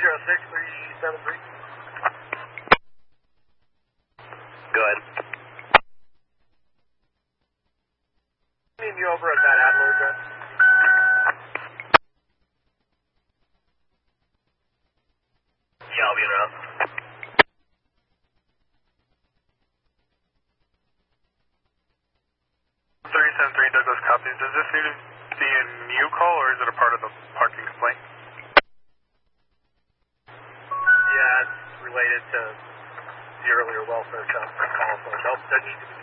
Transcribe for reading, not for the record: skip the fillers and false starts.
306-373. Go ahead. Need you over at that Adler address. Yeah, I'll be in route. 373 Douglas copies. Does this need to be a new call or is it a part of the parking complaint? Yeah, it's related to the earlier welfare call, so it does need to be